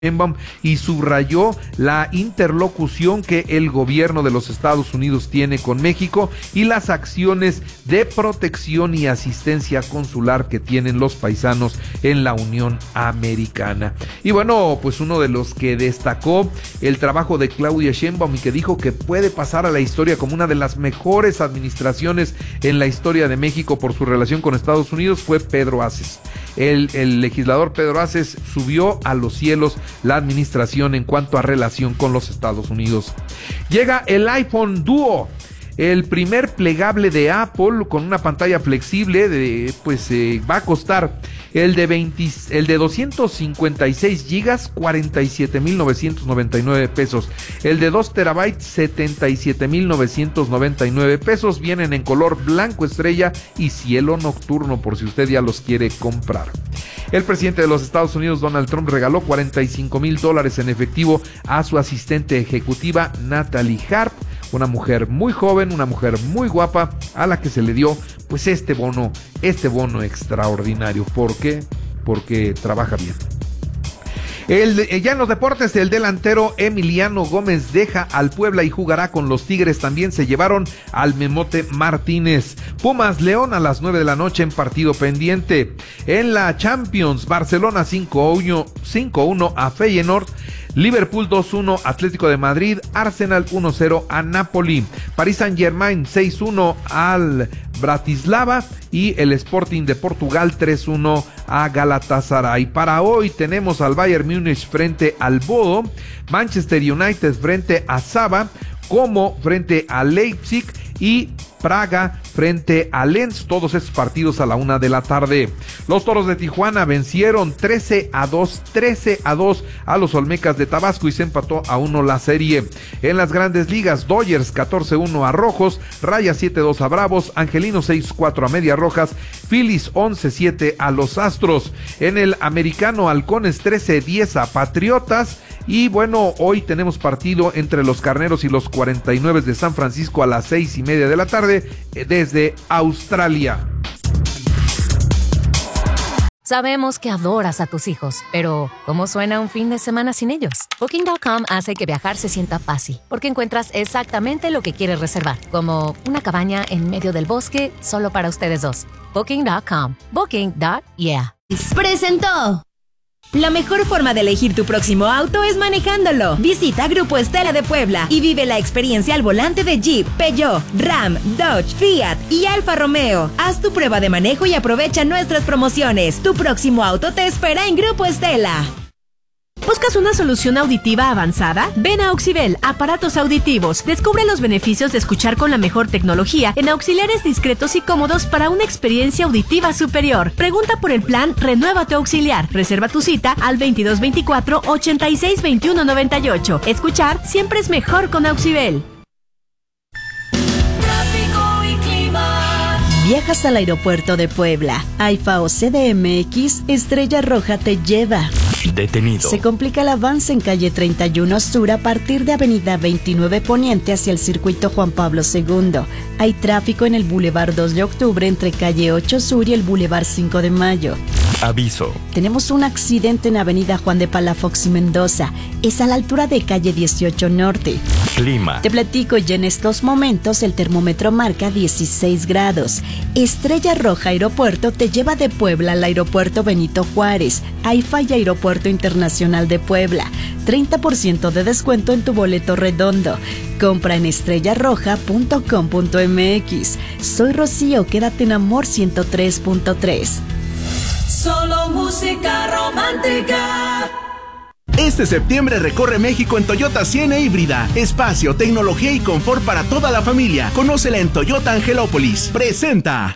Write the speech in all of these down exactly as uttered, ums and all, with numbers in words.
Sheinbaum y subrayó la interlocución que el gobierno de los Estados Unidos tiene con México y las acciones de protección y asistencia consular que tienen los paisanos en la Unión Americana. Y bueno, pues uno de los que destacó el trabajo de Claudia Sheinbaum y que dijo que puede pasar a la historia como una de las mejores administraciones en la historia de México por su relación con Estados Unidos fue Pedro Aces. El, el legislador Pedro Aces subió a los cielos la administración en cuanto a relación con los Estados Unidos. Llega el iPhone Duo, el primer plegable de Apple con una pantalla flexible, de, pues eh, va a costar el de, veinte, el de doscientos cincuenta y seis gigas, cuarenta y siete mil novecientos noventa y nueve pesos. El de dos terabytes, setenta y siete mil novecientos noventa y nueve pesos. Vienen en color blanco estrella y cielo nocturno, por si usted ya los quiere comprar. El presidente de los Estados Unidos, Donald Trump, regaló cuarenta y cinco mil dólares en efectivo a su asistente ejecutiva, Natalie Harp, una mujer muy joven, una mujer muy guapa, a la que se le dio pues este bono, este bono extraordinario. ¿Por qué? Porque trabaja bien. El, ya en los deportes, el delantero Emiliano Gómez deja al Puebla y jugará con los Tigres. También se llevaron al Memote Martínez. Pumas León a las nueve de la noche en partido pendiente. En la Champions, Barcelona cinco uno a Feyenoord. Liverpool dos uno, Atlético de Madrid. Arsenal uno cero a Napoli. Paris Saint-Germain seis uno al Bratislava y el Sporting de Portugal tres uno a Galatasaray. Para hoy tenemos al Bayern Múnich frente al Bodo, Manchester United frente a Saba, Como frente a Leipzig y Praga frente a Lens, todos estos partidos a la una de la tarde. Los Toros de Tijuana vencieron trece a dos a los Olmecas de Tabasco y se empató a uno la serie. En las Grandes Ligas, Dodgers catorce uno a Rojos, Rayas siete dos a Bravos, Angelinos seis cuatro a Medias Rojas, Phillies once siete a los Astros. En el Americano, Halcones trece diez a Patriotas. Y bueno, hoy tenemos partido entre los Carneros y los cuarenta y nueve de San Francisco a las seis y media de la tarde desde Australia. Sabemos que adoras a tus hijos, pero ¿cómo suena un fin de semana sin ellos? Booking punto com hace que viajar se sienta fácil, porque encuentras exactamente lo que quieres reservar, como una cabaña en medio del bosque solo para ustedes dos. Booking punto com. Booking. Yeah. Presentó. La mejor forma de elegir tu próximo auto es manejándolo. Visita Grupo Estela de Puebla y vive la experiencia al volante de Jeep, Peugeot, Ram, Dodge, Fiat y Alfa Romeo. Haz tu prueba de manejo y aprovecha nuestras promociones. Tu próximo auto te espera en Grupo Estela. ¿Buscas una solución auditiva avanzada? Ven a Auxibel, aparatos auditivos. Descubre los beneficios de escuchar con la mejor tecnología en auxiliares discretos y cómodos para una experiencia auditiva superior. Pregunta por el plan Renueva tu Auxiliar. Reserva tu cita al veintidós veinticuatro, ochenta y seis, veintiuno noventa y ocho. Escuchar siempre es mejor con Auxibel. Viajas al aeropuerto de Puebla. AIFA o C D M X, Estrella Roja te lleva. Detenido. Se complica el avance en calle treinta y uno Sur a partir de avenida veintinueve Poniente hacia el circuito Juan Pablo segundo. Hay tráfico en el Boulevard dos de octubre entre calle ocho Sur y el Boulevard cinco de mayo. Aviso. Tenemos un accidente en avenida Juan de Palafox y Mendoza. Es a la altura de calle dieciocho Norte. Clima. Te platico, y en estos momentos el termómetro marca dieciséis grados. Estrella Roja Aeropuerto te lleva de Puebla al aeropuerto Benito Juárez, AIFA y Aeropuerto Internacional de Puebla. treinta por ciento de descuento en tu boleto redondo. Compra en estrella roja punto com punto m x. Soy Rocío, quédate en Amor ciento tres punto tres. Solo música romántica. Este septiembre recorre México en Toyota Siena híbrida. Espacio, tecnología y confort para toda la familia. Conócela en Toyota Angelópolis. Presenta.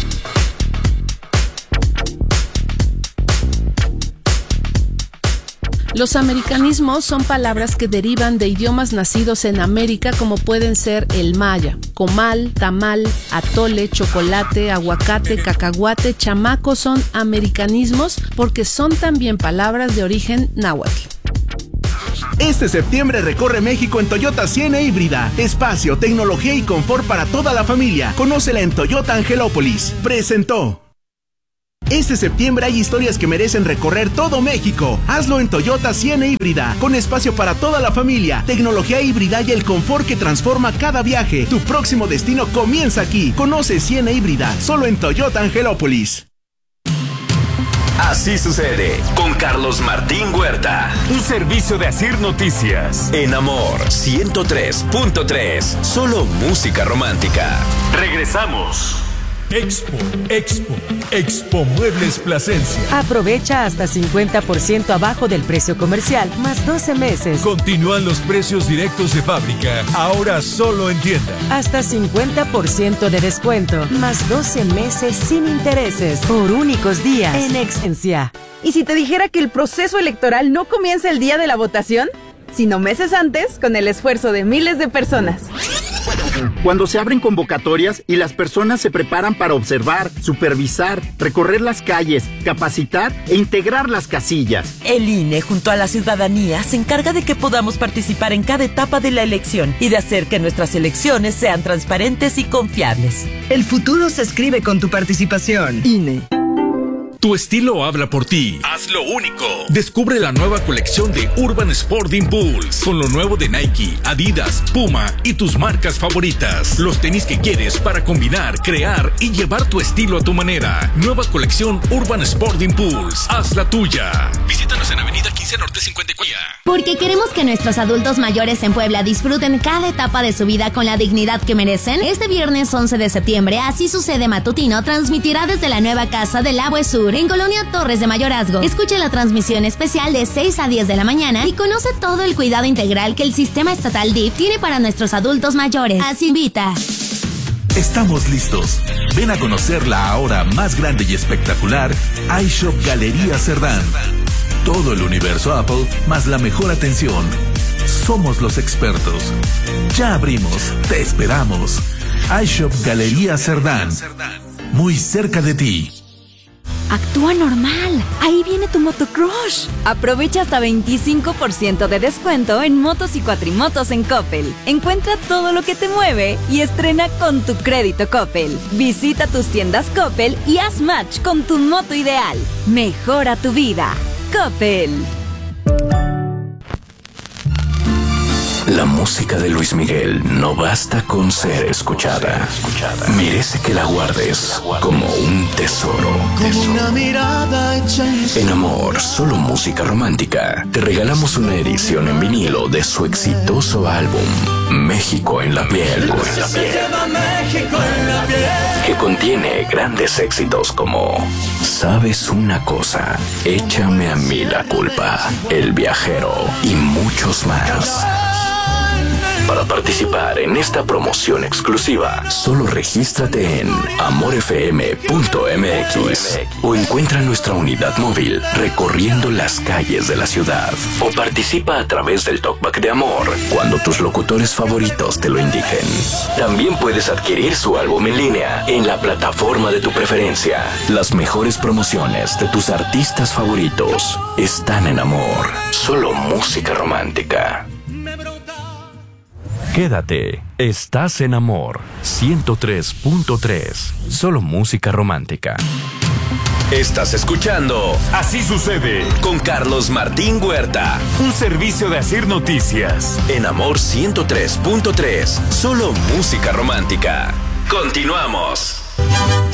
Los americanismos son palabras que derivan de idiomas nacidos en América, como pueden ser el maya, comal, tamal, atole, chocolate, aguacate, cacahuate, chamaco. Son americanismos porque son también palabras de origen náhuatl. Este septiembre recorre México en Toyota Siena híbrida. Espacio, tecnología y confort para toda la familia. Conócela en Toyota Angelópolis. Presentó. Este septiembre hay historias que merecen recorrer todo México. Hazlo en Toyota Siena Híbrida, con espacio para toda la familia, tecnología híbrida y el confort que transforma cada viaje. Tu próximo destino comienza aquí. Conoce Siena Híbrida, solo en Toyota Angelópolis. Así sucede con Carlos Martín Huerta. Un servicio de Asir Noticias. En Amor ciento tres punto tres. Solo música romántica. Regresamos. Expo, Expo, Expo Muebles Plasencia. Aprovecha hasta cincuenta por ciento abajo del precio comercial, más doce meses. Continúan los precios directos de fábrica, ahora solo en tienda. Hasta cincuenta por ciento de descuento, más doce meses sin intereses, por únicos días en Excencia. ¿Y si te dijera que el proceso electoral no comienza el día de la votación, sino meses antes, con el esfuerzo de miles de personas? Cuando se abren convocatorias y las personas se preparan para observar, supervisar, recorrer las calles, capacitar e integrar las casillas. El I N E, junto a la ciudadanía, se encarga de que podamos participar en cada etapa de la elección y de hacer que nuestras elecciones sean transparentes y confiables. El futuro se escribe con tu participación. I N E. Tu estilo habla por ti. Hazlo único. Descubre la nueva colección de Urban Sport Impulse, con lo nuevo de Nike, Adidas, Puma y tus marcas favoritas. Los tenis que quieres para combinar, crear y llevar tu estilo a tu manera. Nueva colección Urban Sport Impulse. Haz la tuya. Visítanos en Avenida quince Norte cincuenta y cuatro. Porque queremos que nuestros adultos mayores en Puebla disfruten cada etapa de su vida con la dignidad que merecen. Este viernes once de septiembre, Así Sucede Matutino transmitirá desde la nueva casa del Abue Sur en Colonia Torres de Mayorazgo. Escuche la transmisión especial de seis a diez de la mañana y conoce todo el cuidado integral que el sistema estatal D I F tiene para nuestros adultos mayores. Así invita. Estamos listos. Ven a conocer la ahora más grande y espectacular iShop Galería Cerdán. Todo el universo Apple más la mejor atención. Somos los expertos. Ya abrimos. Te esperamos. iShop Galería Cerdán. Muy cerca de ti. Actúa normal. Ahí viene tu motocrush. Aprovecha hasta veinticinco por ciento de descuento en motos y cuatrimotos en Coppel. Encuentra todo lo que te mueve y estrena con tu crédito Coppel. Visita tus tiendas Coppel y haz match con tu moto ideal. Mejora tu vida. Coppel. La música de Luis Miguel no basta con ser escuchada. Merece que la guardes como un tesoro. En Amor, solo música romántica, te regalamos una edición en vinilo de su exitoso álbum México en la piel, que contiene grandes éxitos como Sabes una cosa, Échame a mí la culpa, El viajero y muchos más. Para participar en esta promoción exclusiva, solo regístrate en amor f m punto m x o encuentra nuestra unidad móvil recorriendo las calles de la ciudad. O participa a través del talkback de Amor cuando tus locutores favoritos te lo indiquen. También puedes adquirir su álbum en línea en la plataforma de tu preferencia. Las mejores promociones de tus artistas favoritos están en Amor. Solo música romántica. Quédate, estás en Amor ciento tres punto tres. Solo música romántica. Estás escuchando Así Sucede con Carlos Martín Huerta. Un servicio de Asir Noticias. En Amor ciento tres punto tres. Solo música romántica. Continuamos.